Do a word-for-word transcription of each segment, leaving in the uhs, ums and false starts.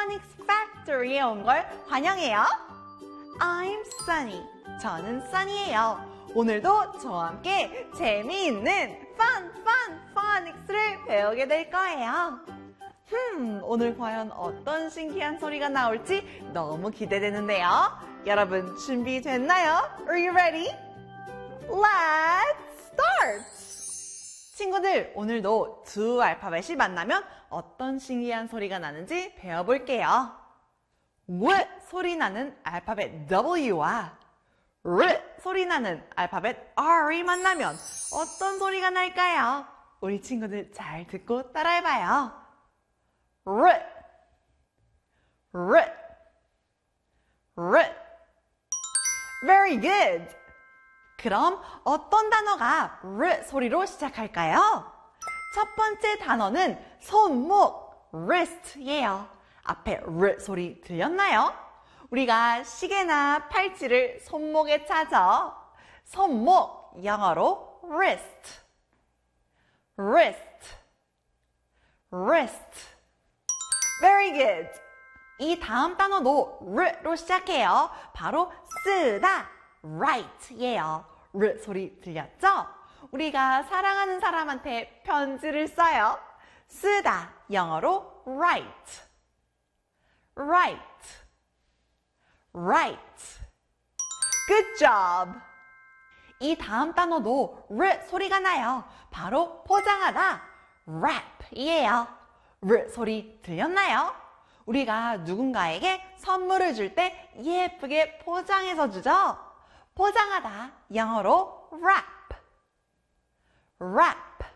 Phonics Factory에 온 걸 환영해요. I'm Sunny. 저는 Sunny예요. 오늘도 저와 함께 재미있는 fun, fun, phonics를 배우게 될 거예요. 음, 오늘 과연 어떤 신기한 소리가 나올지 너무 기대되는데요. 여러분 준비됐나요? Are you ready? Let's start! 친구들, 오늘도 두 알파벳이 만나면 어떤 신기한 소리가 나는지 배워볼게요. W 소리 나는 알파벳 W와 R 소리 나는 알파벳 R이 만나면 어떤 소리가 날까요? 우리 친구들 잘 듣고 따라해봐요. R, R, R. Very good. 그럼 어떤 단어가 R 소리로 시작할까요? 첫 번째 단어는 손목, wrist예요. 앞에 R 소리 들렸나요? 우리가 시계나 팔찌를 손목에 차죠. 손목, 영어로 wrist, wrist, wrist. Very good. 이 다음 단어도 R로 시작해요. 바로 쓰다, write예요. R 소리 들렸죠? 우리가 사랑하는 사람한테 편지를 써요. 쓰다, 영어로 write, write, write. Good job. 이 다음 단어도 R 소리가 나요. 바로 포장하다, wrap이에요. R 소리 들렸나요? 우리가 누군가에게 선물을 줄 때 예쁘게 포장해서 주죠? 포장하다, 영어로 wrap, wrap,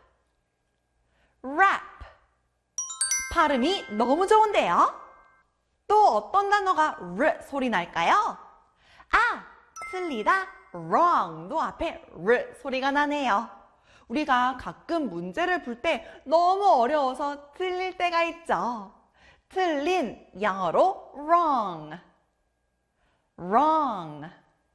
wrap. 발음이 너무 좋은데요? 또 어떤 단어가 R 소리 날까요? 아, 틀리다, wrong도 앞에 R 소리가 나네요. 우리가 가끔 문제를 풀 때 너무 어려워서 틀릴 때가 있죠. 틀린, 영어로 wrong, wrong,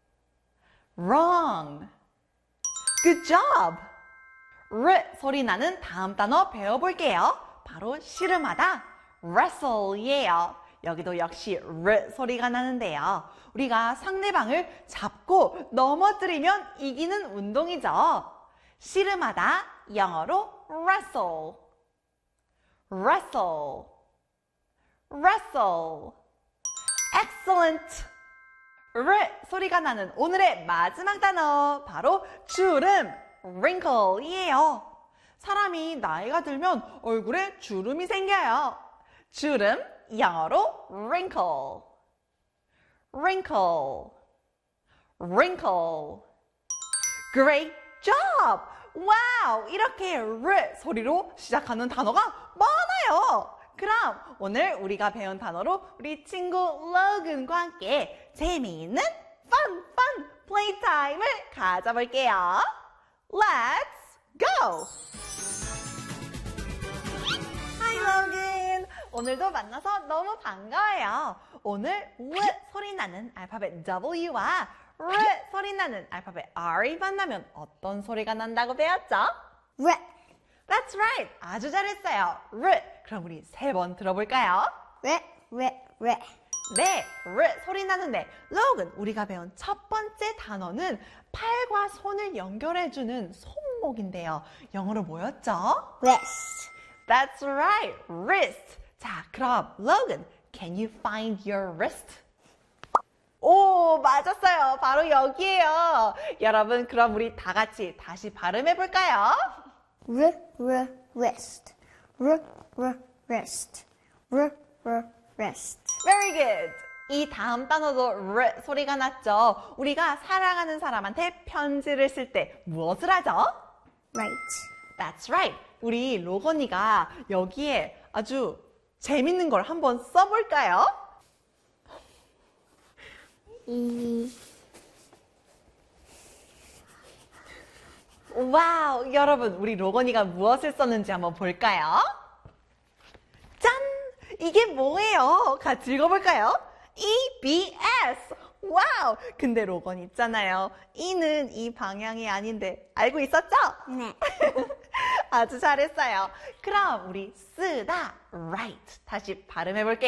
wrong. Good job. R 소리 나는 다음 단어 배워볼게요. 바로 씨름하다, wrestle이에요. 여기도 역시 R 소리가 나는데요. 우리가 상대방을 잡고 넘어뜨리면 이기는 운동이죠. 씨름하다, 영어로 wrestle, wrestle, wrestle. Excellent. R 소리가 나는 오늘의 마지막 단어, 바로 주름, wrinkle이에요. 사람이 나이가 들면 얼굴에 주름이 생겨요. 주름, 영어로 wrinkle, wrinkle, wrinkle. Great job! 와우! 이렇게 R 소리로 시작하는 단어가 많아요. 그럼 오늘 우리가 배운 단어로 우리 친구 로건과 함께 재미있는 fun, fun playtime을 가져볼게요. Let's go! Hi, Logan! 오늘도 만나서 너무 반가워요. 오늘 W 소리 나는 알파벳 W와 R 소리 나는 알파벳 R이 만나면 어떤 소리가 난다고 배웠죠? R. That's right. 아주 잘했어요. R. 그럼 우리 세 번 들어볼까요? R, R, R. 네, R 소리 나는데 로건, 우리가 배운 첫 번째 단어는 팔과 손을 연결해주는 손목인데요. 영어로 뭐였죠? Wrist. That's right, wrist. 자, 그럼 로건, can you find your wrist? 오, 맞았어요. 바로 여기에요. 여러분, 그럼 우리 다 같이 다시 발음해볼까요? R, R, wrist. R, R, wrist. R, R, wrist. Very good. 이 다음 단어도 R 소리가 났죠. 우리가 사랑하는 사람한테 편지를 쓸 때 무엇을 하죠? Right. That's right. 우리 로건이가 여기에 아주 재밌는 걸 한번 써볼까요? E. 와우, 여러분, 우리 로건이가 무엇을 썼는지 한번 볼까요? 짠! 이게 뭐예요? 같이 읽어볼까요? E B S. 와우! 근데 로건 있잖아요. E는 이 방향이 아닌데 알고 있었죠? 네. 아주 잘했어요. 그럼 우리 쓰다, write 다시 발음해볼게요.